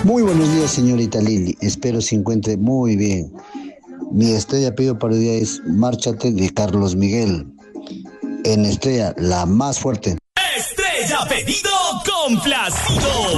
Muy buenos días, señorita Lili. Espero se encuentre muy bien. Mi estrella pedido para hoy día es Márchate de Carlos Miguel. En estrella, la más fuerte. Estrella pedido complacido.